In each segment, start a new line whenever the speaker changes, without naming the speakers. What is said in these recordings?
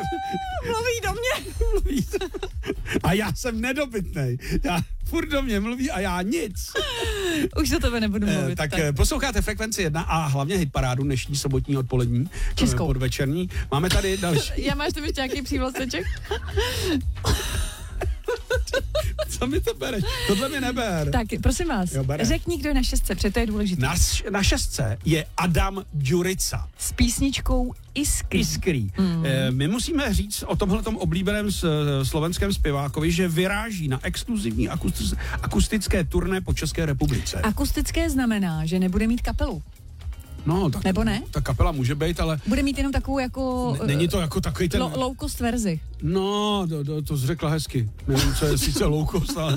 Mluví do mě.
Mluví. A já jsem nedobytnej. Já furt do mě mluví a já nic.
Už do tebe nebudu mluvit.
Tak posloucháte Frekvenci 1 a hlavně hitparádu dnešní sobotní odpolední.
Českou.
Podvečerní. Máme tady další.
Já máš tam ještě nějaký přívlasteček?
Co mi to bereš? Tohle mi neber.
Tak, prosím vás, řekni, kdo je na šestce, protože to je důležité.
Na šestce je Adam Ďurica.
S písničkou Iskry.
My musíme říct o tomhletom oblíbeném slovenském zpěvákovi, že vyráží na exkluzivní akustické turné po České republice.
Akustické znamená, že nebude mít kapelu.
No, tak,
nebo ne?
Ta kapela může být, ale...
Bude mít jenom takovou jako...
Není to jako takový ten...
Low cost verzi.
No, to jsi řekla hezky. Nevím, co je sice low cost, ale...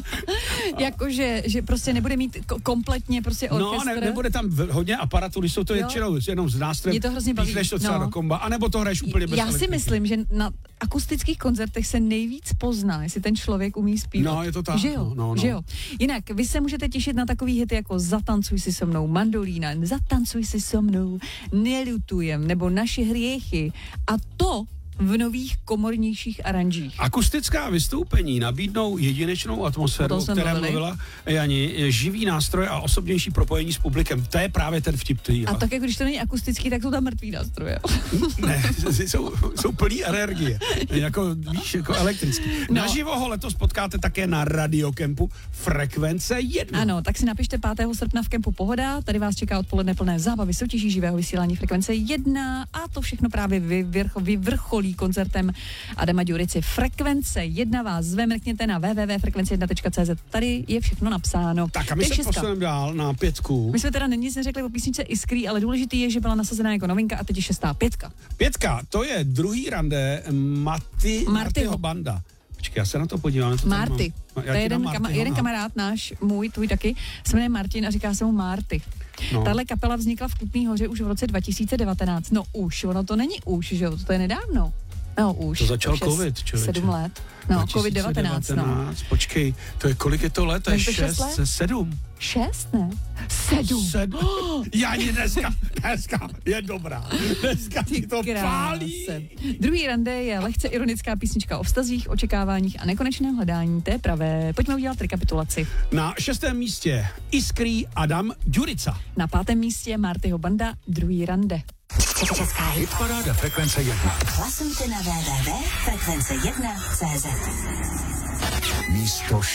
Jakože, že prostě nebude mít kompletně prostě orchestr.
No, nebude tam hodně aparatury, jsou to většinou jenom z nástrojem.
Mě to hrozně baví.
Píchneš to třeba do komba, anebo to hraješ úplně bez
elektriky. Já si myslím, že na akustických koncertech se nejvíc pozná, jestli ten člověk umí zpívat.
No, je to tak.
Že jo?
No.
Že jo. Jinak, vy se můžete těšit na takový hity jako Zatancuj si so mnou, Mandolína, Zatancuj si so mnou, Nelutujem, nebo Naše hriechy. A to v nových komornějších aranžích.
Akustická vystoupení nabídnou jedinečnou atmosféru, o které mluvila Jani, živý nástroj a osobnější propojení s publikem. To je právě ten vtip.
A tak jako když to není akustický, tak jsou tam mrtvý nástroje.
Ne, jsou plný energie. Jako, víš, jako elektrický. No. Naživo ho letos potkáte také na radiokempu Frekvence 1.
Ano, tak si napište 5. srpna v kempu Pohoda. Tady vás čeká odpoledne plné zábavy, soutěží, živého vysílání Frekvence 1 a to všechno právě vyvrcholí koncertem Adama Ďurici. Frekvence 1 vás zve, mrkněte na www.frekvence1.cz. Tady je všechno napsáno.
Tak a my se posuneme dál na 5.
My jsme teda nic neřekli o písničce Iskry, ale důležitý je, že byla nasazená jako novinka a teď je 6. 5.
5, to je druhý rande Martyho banda. Počkej, já se na to podívám.
Marty. To je jeden kamarád náš, můj, tvůj taky, se jmenuje Martin a říká se mu Marty. No. Tahle kapela vznikla v Kutný Hoře už v roce 2019. No už, ono to není už, že jo, to je nedávno. No už.
To začal covid, člověče.
7 let. No, COVID-19, no.
Počkej, to je kolik je to let? To je 6, 7.
6, ne? 7.
Jani, dneska je dobrá. Dneska ti to pálí.
Druhý rande je lehce ironická písnička o vztazích, očekáváních a nekonečném hledání té pravé. Pojďme udělat rekapitulaci.
Na 6. místě Iskry Adam Ďurica.
Na 5. místě Martyho banda Druhý rande.
Česká hitparáda Frekvence 1. Hlasujte na www.frekvence1.cz. Místo